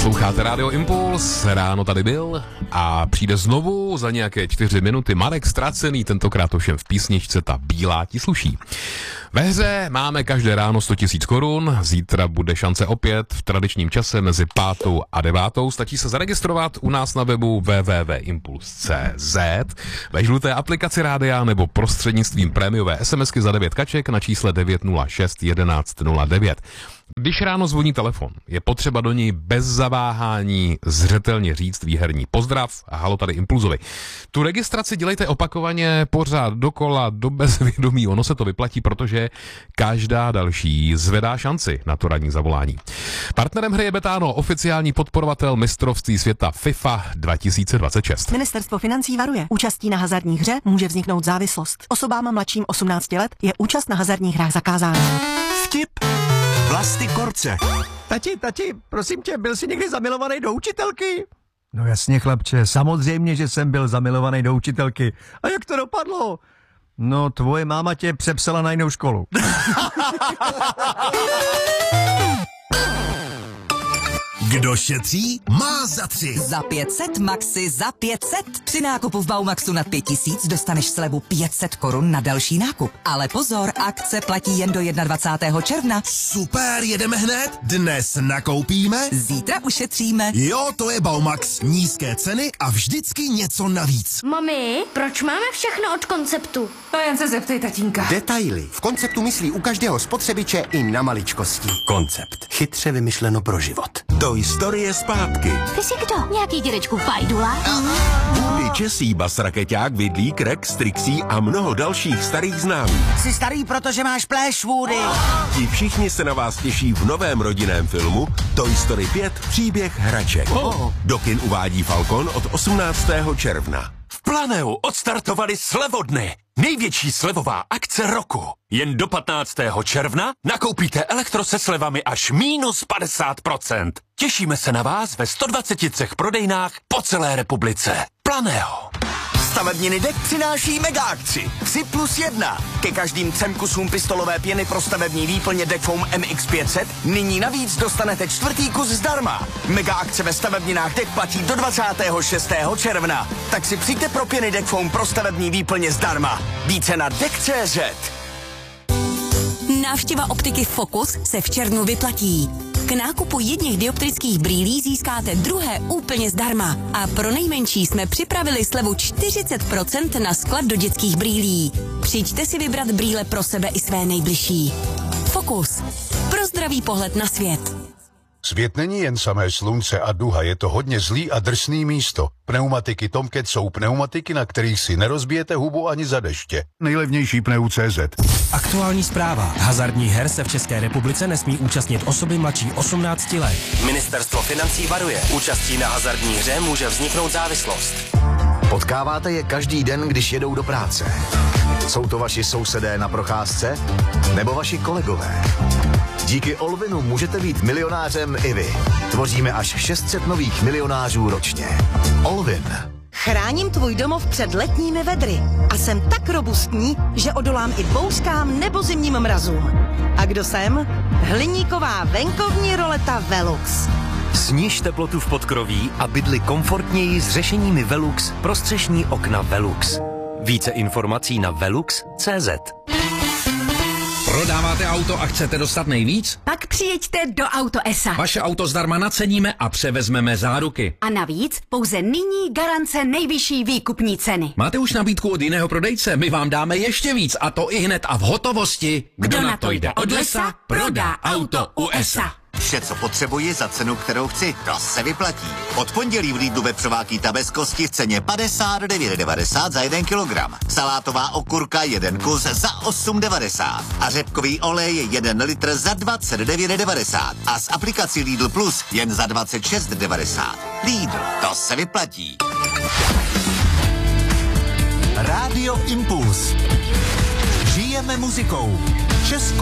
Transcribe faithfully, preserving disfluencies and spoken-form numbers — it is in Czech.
Posloucháte Radio Impuls, ráno tady byl a přijde znovu za nějaké čtyři minuty Marek Ztracený, tentokrát ovšem v písničce Ta bílá ti sluší. Ve hře máme každé ráno sto tisíc korun, zítra bude šance opět v tradičním čase mezi pátou a devátou. Stačí se zaregistrovat u nás na webu w w w tečka impuls tečka c z, ve žluté aplikaci rádia nebo prostřednictvím prémiové SMSky za devět kaček na čísle devět nula šest jedenáct nula devět. Když ráno zvoní telefon, je potřeba do něj bez zaváhání zřetelně říct výherní pozdrav a halo tady Impulzovi. Tu registraci dělejte opakovaně pořád dokola do bezvědomí, ono se to vyplatí, protože každá další zvedá šanci na to ranní zavolání. Partnerem hry je Betano, oficiální podporovatel mistrovství světa FIFA dva tisíce dvacet šest. Ministerstvo financí varuje. Účastí na hazardní hře může vzniknout závislost. Osobám mladším osmnácti let je účast na hazardních hrách zakázána. Vtip Vlasty Korce. Tati, tati, prosím tě, byl jsi někdy zamilovaný do učitelky? No jasně, chlapče, samozřejmě, že jsem byl zamilovaný do učitelky. A jak to dopadlo? No, tvoje máma tě přepsala na jinou školu. Kdo šetří, má za tři. Za pět set, maxi za pět set. Při nákupu v Baumaxu nad pět tisíc dostaneš slevu pět set korun na další nákup. Ale pozor, akce platí jen do dvacátého prvního června. Super, jedeme hned. Dnes nakoupíme. Zítra ušetříme. Jo, to je Baumax. Nízké ceny a vždycky něco navíc. Mami, proč máme všechno od Konceptu? No jen se zeptej, tatínka. Detaily. V Konceptu myslí u každého spotřebiče i na maličkosti. Koncept. Chytře vymyšleno pro život. To historie zpátky. Ty jsi kdo? Nějaký dědečku Fajdula? Bůdy, Česí, Bas, Rakeťák, Vidlík, Rex, Trixie a mnoho dalších starých známých. Jsi starý, protože máš pléš, Woody. Ti všichni se na vás těší v novém rodinném filmu Toy Story pět Příběh hraček. Oh. Do kin uvádí Falcon od osmnáctého června. V Planeu odstartovali slevodny. Největší slevová akce roku. Jen do patnáctého června nakoupíte elektro se slevami až minus padesát procent. Těšíme se na vás ve sto dvaceti třech prodejnách po celé republice. Planeo. Stavebniny dek přináší mega akci. tři plus jedna. Ke každým třem kusům pistolové pěny pro stavební výplně Dekfoam M X pět set nyní navíc dostanete čtvrtý kus zdarma. Mega akce ve stavebninách dek platí do dvacátého šestého června. Tak si přijďte pro pěny Dekfoam pro stavební výplně zdarma. Více na dek tečka cé zet. Návštěva optiky Focus se v červnu vyplatí. K nákupu jedněch dioptrických brýlí získáte druhé úplně zdarma. A pro nejmenší jsme připravili slevu čtyřicet procent na sklad do dětských brýlí. Přijďte si vybrat brýle pro sebe i své nejbližší. Focus. Pro zdravý pohled na svět. Svět není jen samé slunce a duha, je to hodně zlý a drsný místo. Pneumatiky Tomcat jsou pneumatiky, na kterých si nerozbijete hubu ani za deště. Nejlevnější pneu tečka cé zet. Aktuální zpráva. Hazardních her se v České republice nesmí účastnit osoby mladší osmnácti let. Ministerstvo financí varuje. Účastí na hazardní hře může vzniknout závislost. Potkáváte je každý den, když jedou do práce. Jsou to vaši sousedé na procházce? Nebo vaši kolegové? Díky Olvinu můžete být milionářem i vy. Tvoříme až šest set nových milionářů ročně. Olvin. Chráním tvůj domov před letními vedry a jsem tak robustní, že odolám i bouřkám nebo zimním mrazům. A kdo jsem? Hliníková venkovní roleta Velux. Sníž teplotu v podkroví a bydli komfortněji s řešeními Velux pro střešní okna Velux. Více informací na velux tečka cé zet. Prodáváte auto a chcete dostat nejvíc? Pak přijeďte do Auto es a. Vaše auto zdarma naceníme a převezmeme záruky. A navíc pouze nyní garance nejvyšší výkupní ceny. Máte už nabídku od jiného prodejce? My vám dáme ještě víc a to i hned a v hotovosti. Kdo, Kdo na to jde od lesa, prodá auto u es a. Vše, co potřebuji za cenu, kterou chci, to se vyplatí. Od pondělí v Lidlu vepřová kýta bez kosti v ceně padesát devět devadesát za jeden kilogram. Salátová okurka jeden kus za osm devadesát. A řepkový olej jeden litr za dvacet devět devadesát. A s aplikací Lidl Plus jen za dvacet šest devadesát. Lidl, to se vyplatí. Rádio Impuls. Žijeme muzikou. Českou